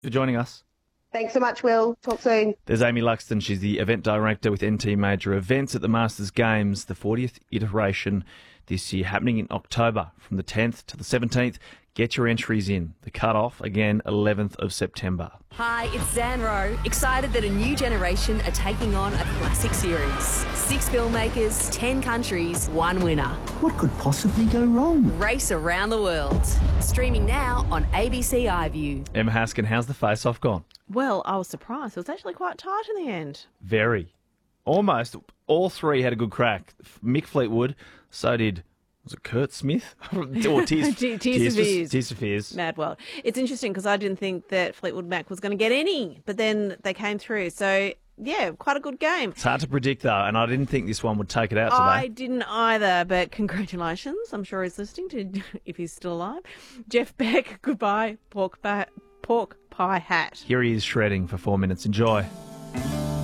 for joining us. Thanks so much, Will. Talk soon. There's Amy Luxton. She's the event director with NT Major Events at the Masters Games, the 40th iteration this year, happening in October from the 10th to the 17th. Get your entries in. The cut-off, again, 11th of September. Hi, it's Zan Rowe. Excited that a new generation are taking on a classic series. 6 filmmakers, 10 countries, 1 winner. What could possibly go wrong? Race around the world. Streaming now on ABC iView. Emma Haskin, how's the face-off gone? Well, I was surprised. It was actually quite tight in the end. Very. Almost. All three had a good crack. Mick Fleetwood, so did... Was it Kurt Smith? Or Tears for Fears. Mad World. It's interesting because I didn't think that Fleetwood Mac was going to get any, but then they came through. So, yeah, quite a good game. It's hard to predict, though, and I didn't think this one would take it out today. I didn't either, but congratulations. I'm sure he's listening to, if he's still alive. Jeff Beck, goodbye, pork pie hat. Here he is shredding for 4 minutes. Enjoy.